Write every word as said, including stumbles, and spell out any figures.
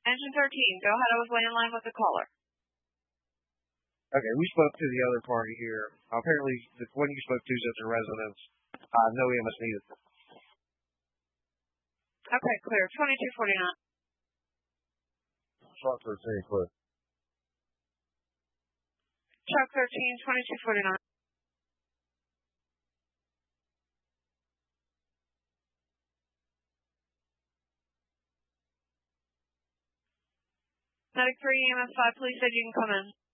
Engine thirteen, go ahead. I was landline with the caller. Okay, we spoke to the other party here. Apparently, the one you spoke to is at the residence. Uh, no E M S needed. Okay, clear. twenty-two forty-nine. Truck thirteen, clear. Truck thirteen, twenty-two forty-nine. Medic three, E M S five, police said you can come in.